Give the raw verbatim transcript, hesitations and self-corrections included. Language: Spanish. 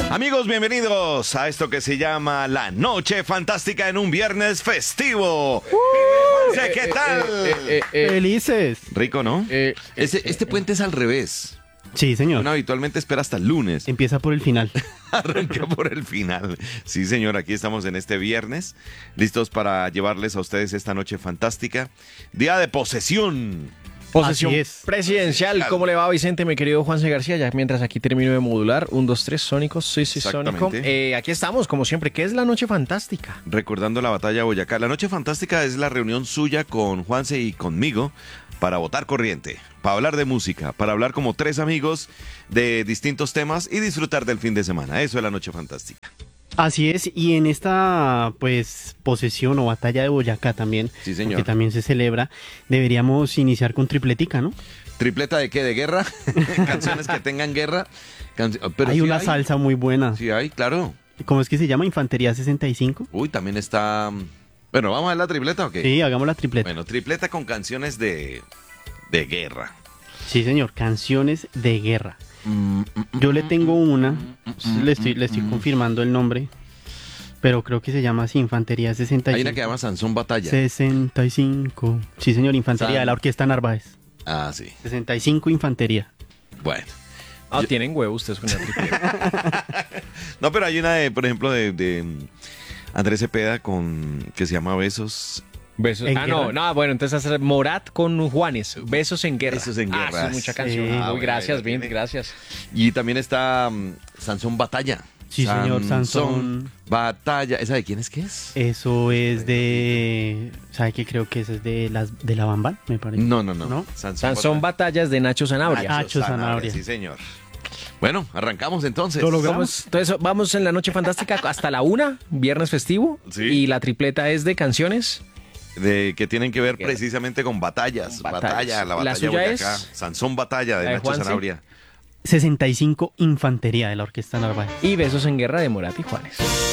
Amigos, bienvenidos a esto que se llama La Noche Fantástica en un viernes festivo. Uh, Juanse, ¿qué tal? Eh, eh, eh, ¡Felices! Rico, ¿no? eh, Este, este puente es al revés. Sí, señor. Uno habitualmente espera hasta el lunes. Empieza por el final. Arranca por el final. Sí, señor, aquí estamos en este viernes, listos para llevarles a ustedes esta noche fantástica. Día de posesión. Posesión Así es. presidencial. ¿Cómo le va, Vicente, mi querido Juanse García? Ya mientras aquí termino de modular. Un, dos, tres, sónicos. Sí, sí, sónico. Exactamente. Eh, aquí estamos, como siempre. ¿Qué es la noche fantástica? Recordando la batalla de Boyacá. La noche fantástica es la reunión suya con Juanse y conmigo para votar corriente, para hablar de música, para hablar como tres amigos de distintos temas y disfrutar del fin de semana. Eso es la noche fantástica. Así es, y en esta pues posesión o batalla de Boyacá también, Sí, señor. que también se celebra, deberíamos iniciar con tripletica, ¿no? ¿Tripleta de qué? ¿De guerra? Canciones que tengan guerra. Canci- Pero hay sí una salsa muy buena. Sí hay, claro. ¿Cómo es que se llama? Infantería sesenta y cinco. Uy, también está... Bueno, ¿vamos a ver la tripleta o qué? Sí, hagamos la tripleta. Bueno, tripleta con canciones de, de guerra. Sí, señor, canciones de guerra. Mm, Yo le tengo una, le estoy, le estoy confirmando el nombre, pero creo que se llama así, Infantería sesenta y cinco. Hay una que llama Sansón Batalla. sesenta y cinco. Sí, señor, Infantería San- de la Orquesta Narváez. Ah, sí. sesenta y cinco Infantería. Bueno. Ah, Yo- tienen huevos ustedes con la tripleta. No, pero hay una, de, por ejemplo, de, de Andrés Cepeda con que se llama Besos. Besos. ¿En Ah, no, guerra? no, bueno, entonces hacer Morat con Juanes. Besos en guerra. Besos en Ah, guerra. sí, mucha canción. Sí. Muy Ah, bueno, gracias, ahí lo Vint, tiene. gracias. Y también está mm, Sansón Batalla. Sí, señor, Sansón. Batalla. ¿Esa de quién es que es? Eso es de... ¿Sabe qué? Creo que eso es de, las, de la Bambal, me parece. No, no, no. ¿No? Sansón Batallas de Nacho Sanabria. Ah, Nacho Sanabria. Sí, señor. Bueno, arrancamos entonces. Lo logramos. Vamos, entonces vamos en la noche fantástica hasta la una, viernes festivo. Sí. Y la tripleta es de canciones. De, que tienen que ver Guerra. precisamente con batallas. Con Batalla, batallas. la ¿La batalla suya Boyacá. es? Sansón Batalla de ¿La de Nacho Juanse? Sanabria. sesenta y cinco Infantería de la Orquesta Narváez. Y Besos en guerra de Morat y Juanes.